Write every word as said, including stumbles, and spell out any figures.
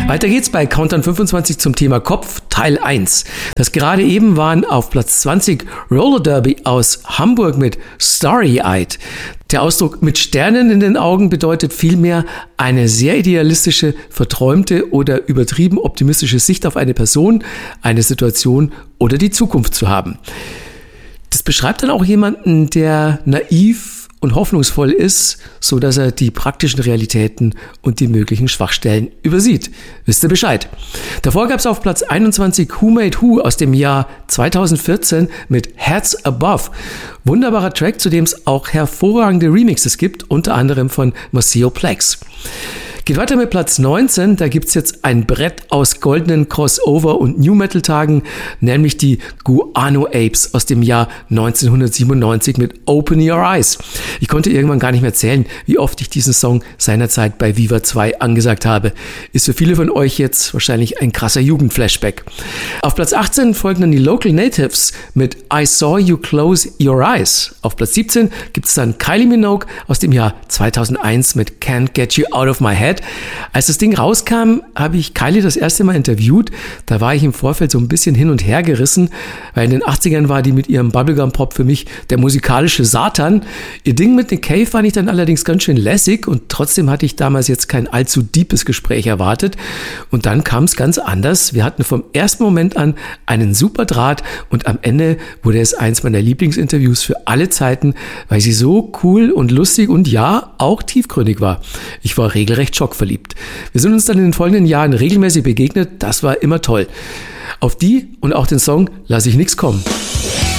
Weiter geht's bei Countdown fünfundzwanzig zum Thema Kopf, Teil eins. Das gerade eben waren auf Platz zwanzig Roller Derby aus Hamburg mit Starry-Eyed. Der Ausdruck mit Sternen in den Augen bedeutet vielmehr eine sehr idealistische, verträumte oder übertrieben optimistische Sicht auf eine Person, eine Situation oder die Zukunft zu haben. Das beschreibt dann auch jemanden, der naiv und hoffnungsvoll ist, so dass er die praktischen Realitäten und die möglichen Schwachstellen übersieht. Wisst ihr Bescheid? Davor gab es auf Platz einundzwanzig Who Made Who aus dem Jahr zweitausendvierzehn mit Heads Above. Wunderbarer Track, zu dem es auch hervorragende Remixes gibt, unter anderem von Maceo Plex. Geht weiter mit Platz neunzehn, da gibt's jetzt ein Brett aus goldenen Crossover- und New-Metal-Tagen, nämlich die Guano Apes aus dem Jahr neunzehnhundertsiebenundneunzig mit Open Your Eyes. Ich konnte irgendwann gar nicht mehr zählen, wie oft ich diesen Song seinerzeit bei Viva zwei angesagt habe. Ist für viele von euch jetzt wahrscheinlich ein krasser Jugendflashback. Auf Platz achtzehn folgen dann die Local Natives mit I Saw You Close Your Eyes. Auf Platz siebzehn gibt's dann Kylie Minogue aus dem Jahr zweitausendeins mit Can't Get You Out of My Head. Als das Ding rauskam, habe ich Kylie das erste Mal interviewt. Da war ich im Vorfeld so ein bisschen hin und her gerissen, weil in den achtzigern war die mit ihrem Bubblegum-Pop für mich der musikalische Satan. Ihr Ding mit Nick Cave fand ich dann allerdings ganz schön lässig und trotzdem hatte ich damals jetzt kein allzu deepes Gespräch erwartet. Und dann kam es ganz anders. Wir hatten vom ersten Moment an einen super Draht und am Ende wurde es eins meiner Lieblingsinterviews für alle Zeiten, weil sie so cool und lustig und ja, auch tiefgründig war. Ich war regelrecht schockverliebt. Wir sind uns dann in den folgenden Jahren regelmäßig begegnet. Das war immer toll. Auf die und auch den Song lasse ich nichts kommen.